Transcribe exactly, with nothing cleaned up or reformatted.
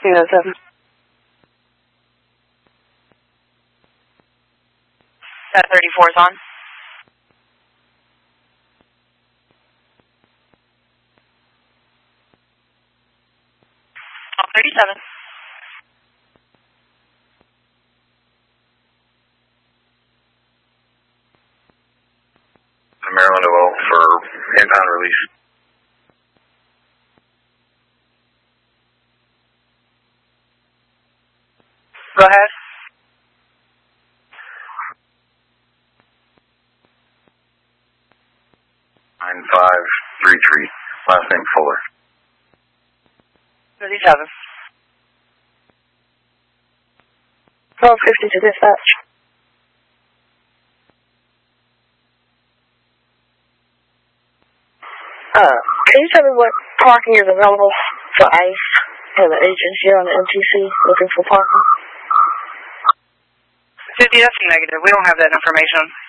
two oh seven. That thirty-four is on. thirty-seven. Maryland O L for impound release. Go ahead. nine five three three. Last name Fuller. thirty-seven. twelve fifty to dispatch. Uh, can you tell me what parking is available for ICE and the agents here on the M T C looking for parking? Susie, that's negative. We don't have that information.